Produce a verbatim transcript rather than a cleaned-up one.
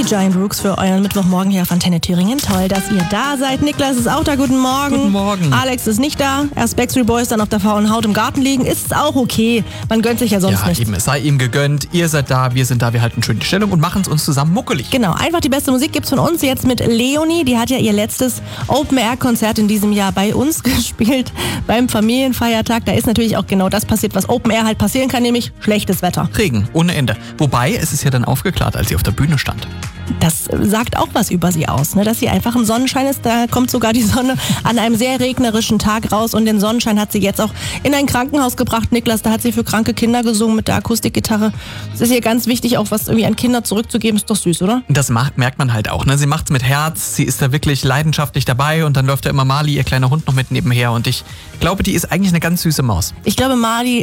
Giant Rooks für euren Mittwochmorgen hier auf Antenne Thüringen. Toll, dass ihr da seid. Niklas ist auch da. Guten Morgen. Guten Morgen. Alex ist nicht da. Erst Backstreet Boys, dann auf der faulen Haut im Garten liegen. Ist auch okay. Man gönnt sich ja sonst ja, nichts. Eben, es sei ihm gegönnt. Ihr seid da, wir sind da. Wir halten schön die Stellung und machen es uns zusammen muckelig. Genau, einfach die beste Musik gibt's von uns jetzt mit Leonie. Die hat ja ihr letztes Open-Air-Konzert in diesem Jahr bei uns gespielt, beim Familienfeiertag. Da ist natürlich auch genau das passiert, was Open-Air halt passieren kann, nämlich schlechtes Wetter. Regen, ohne Ende. Wobei, es ist ja dann aufgeklärt, als sie auf der Bühne stand. Das sagt auch was über sie aus, ne? Dass sie einfach ein Sonnenschein ist. Da kommt sogar die Sonne an einem sehr regnerischen Tag raus und den Sonnenschein hat sie jetzt auch in ein Krankenhaus gebracht. Niklas, da hat sie für kranke Kinder gesungen mit der Akustikgitarre. Es ist ihr ganz wichtig, auch was irgendwie an Kinder zurückzugeben. Ist doch süß, oder? Das macht, merkt man halt auch. Ne? Sie macht's mit Herz, sie ist da wirklich leidenschaftlich dabei und dann läuft da immer Mali, ihr kleiner Hund, noch mit nebenher und ich glaube, die ist eigentlich eine ganz süße Maus. Ich glaube, Mali